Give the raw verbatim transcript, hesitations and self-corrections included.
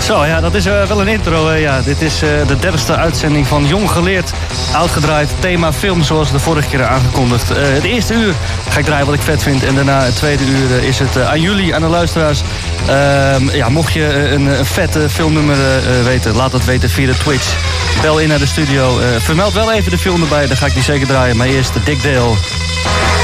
Zo, ja, dat is uh, wel een intro. Uh, ja. Dit is uh, de dertigste uitzending van Jong Geleerd. Oudgedraaid thema film, zoals de vorige keer aangekondigd. Uh, het eerste uur ga ik draaien wat ik vet vind. En daarna het tweede uur uh, is het uh, aan jullie, aan de luisteraars. Uh, ja, mocht je uh, een, een vette filmnummer uh, weten, laat dat weten via de Twitch. Bel in naar de studio. Uh, vermeld wel even de film erbij, dan ga ik die zeker draaien. Maar eerst de Dick Dale.